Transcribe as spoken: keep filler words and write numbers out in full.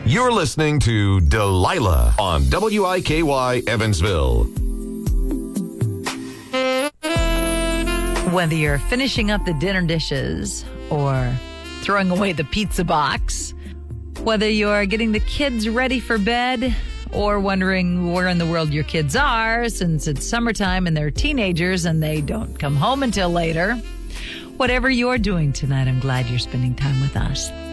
You're listening to Delilah on W I K Y Evansville. Whether you're finishing up the dinner dishes or throwing away the pizza box, whether you're getting the kids ready for bed or wondering where in the world your kids are since it's summertime and they're teenagers and they don't come home until later, whatever you're doing tonight, I'm glad you're spending time with us.